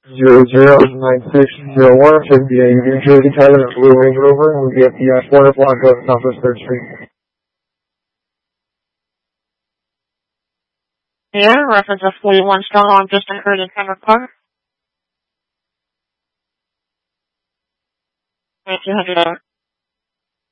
009601 should be a New Jersey Tiger and Blue Range Rover and will be at the corner block of Southwest 3rd Street. Yeah, reference of 41 strong on distant heard in Henry Park. 1900